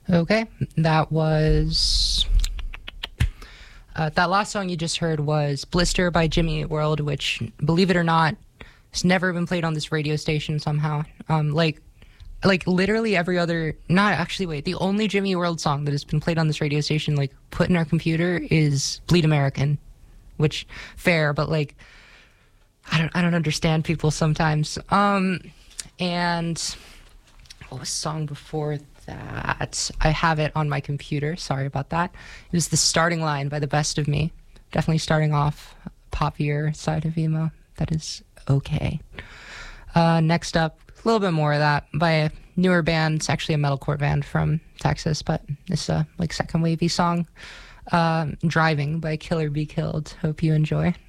Okay, that was that last song you just heard was Blister by Jimmy Eat World, which, believe it or not, has never been played on this radio station somehow. Like literally every other, not actually, wait, the only Jimmy Eat World song that has been played on this radio station, like put in our computer, is Bleed American, which, fair, but like, I don't understand people sometimes. And what was the song before that? I have it on my computer. Sorry about that. It was The Starting Line by The Best of Me. Definitely starting off poppier side of emo. That is okay. Next up, a little bit more of that by a newer band. It's actually a metalcore band from Texas, but it's a like second wavy song. Driving by Killer Be Killed. Hope you enjoy.